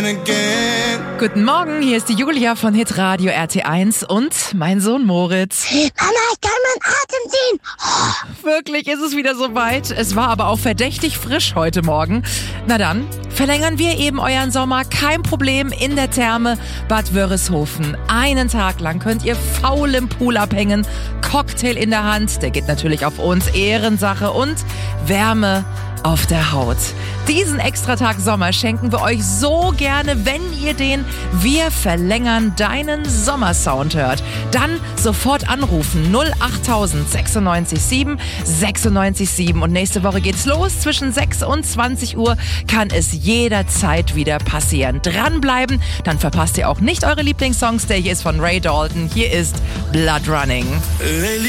Guten Morgen, hier ist die Julia von Hitradio RT1 und mein Sohn Moritz. Mama, ich kann meinen Atem sehen. Oh, wirklich ist es wieder soweit. Es war aber auch verdächtig frisch heute Morgen. Na dann, verlängern wir eben euren Sommer. Kein Problem in der Therme Bad Wörishofen. Einen Tag lang könnt ihr faul im Pool abhängen. Cocktail in der Hand, der geht natürlich auf uns. Ehrensache und Wärme auf der Haut. Diesen Extratag Sommer schenken wir euch so gerne, wenn ihr den Wir verlängern deinen Sommersound hört. Dann sofort anrufen 08000 96 7 96 7 und nächste Woche geht's los. Zwischen 6 und 20 Uhr kann es jederzeit wieder passieren. Dranbleiben, dann verpasst ihr auch nicht eure Lieblingssongs. Der hier ist von Ray Dalton. Hier ist Blood Running.